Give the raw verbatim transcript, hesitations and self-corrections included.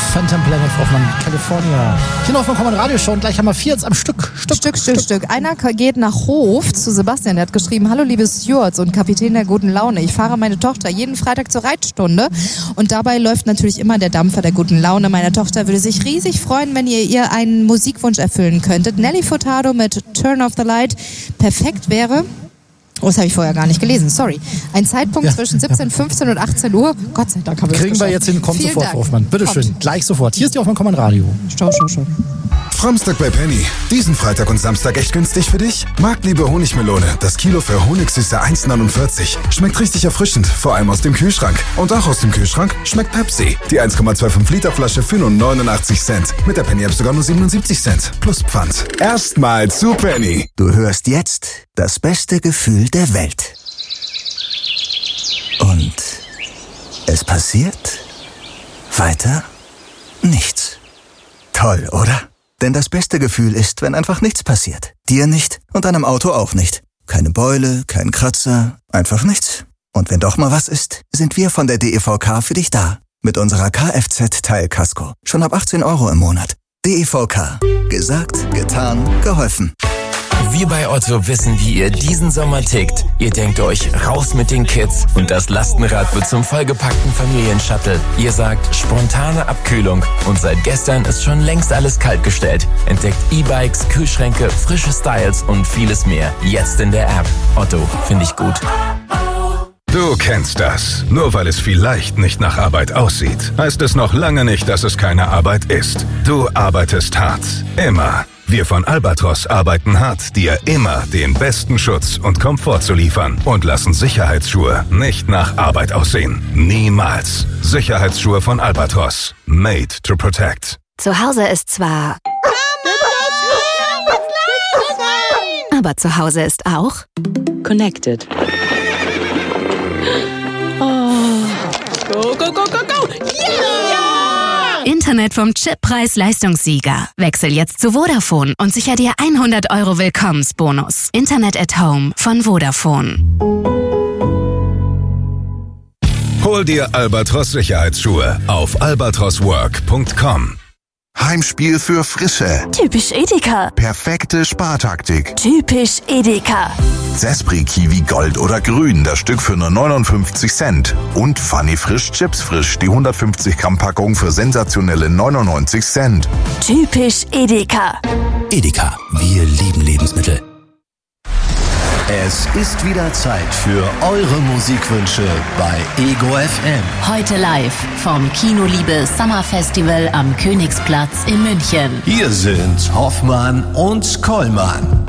Phantom Planet Hoffmann, California. Hier noch Hoffmann Radioshow und gleich haben wir vier jetzt am Stück. Stück, Stück, Stück, Stück. Stück. Einer geht nach Hof zu Sebastian, der hat geschrieben: Hallo liebe Stewards und Kapitän der guten Laune. Ich fahre meine Tochter jeden Freitag zur Reitstunde und dabei läuft natürlich immer der Dampfer der guten Laune. Meine Tochter würde sich riesig freuen, wenn ihr ihr einen Musikwunsch erfüllen könntet. Nelly Furtado mit Turn Off the Light perfekt wäre. Oh, das habe ich vorher gar nicht gelesen, sorry. Ein Zeitpunkt ja, zwischen siebzehn, fünfzehn und achtzehn Uhr. Gott sei Dank haben wir Kriegen wir jetzt hin, kommt Vielen sofort, Dank. Hoffmann. Bitteschön, gleich sofort. Hier ist die Hoffmann Kommand Radio. Stau, stau, stau. Samstag bei Penny. Diesen Freitag und Samstag echt günstig für dich? Marktliebe Honigmelone. Das Kilo für Honigsüße eins neunundvierzig. Schmeckt richtig erfrischend, vor allem aus dem Kühlschrank. Und auch aus dem Kühlschrank schmeckt Pepsi. Die eins Komma fünfundzwanzig Liter Flasche für nur neunundachtzig Cent. Mit der Penny App sogar nur siebenundsiebzig Cent. Plus Pfand. Erstmal zu Penny. Du hörst jetzt das beste Gefühl der Welt. Und es passiert weiter nichts. Toll, oder? Denn das beste Gefühl ist, wenn einfach nichts passiert. Dir nicht und deinem Auto auch nicht. Keine Beule, kein Kratzer, einfach nichts. Und wenn doch mal was ist, sind wir von der D E V K für dich da. Mit unserer Kfz-Teilkasko. Schon ab achtzehn Euro im Monat. D E V K. Gesagt, getan, geholfen. Wir bei Otto wissen, wie ihr diesen Sommer tickt. Ihr denkt euch, raus mit den Kids und das Lastenrad wird zum vollgepackten Familienshuttle. Ihr sagt, spontane Abkühlung und seit gestern ist schon längst alles kaltgestellt. Entdeckt E-Bikes, Kühlschränke, frische Styles und vieles mehr. Jetzt in der App. Otto, finde ich gut. Du kennst das. Nur weil es vielleicht nicht nach Arbeit aussieht, heißt es noch lange nicht, dass es keine Arbeit ist. Du arbeitest hart. Immer. Wir von Albatros arbeiten hart, dir immer den besten Schutz und Komfort zu liefern und lassen Sicherheitsschuhe nicht nach Arbeit aussehen. Niemals. Sicherheitsschuhe von Albatros. Made to protect. Zu Hause ist zwar... Aber zu Hause ist auch... Connected. Oh. Go, go, go, go, go! Yeah! Internet vom Chip-Preis-Leistungssieger. Wechsel jetzt zu Vodafone und sicher dir hundert Euro Willkommensbonus. Internet at Home von Vodafone. Hol dir Albatros Sicherheitsschuhe auf albatros work punkt com. Heimspiel für Frische. Typisch Edeka. Perfekte Spartaktik. Typisch Edeka. Zespri Kiwi Gold oder Grün, das Stück für nur neunundfünfzig Cent. Und Funny Frisch Chips Frisch, die hundertfünfzig Gramm Packung für sensationelle neunundneunzig Cent. Typisch Edeka. Edeka, wir lieben Lebensmittel. Es ist wieder Zeit für eure Musikwünsche bei Ego F M. Heute live vom Kinoliebe Summer Festival am Königsplatz in München. Hier sind Hoffmann und Kollmann.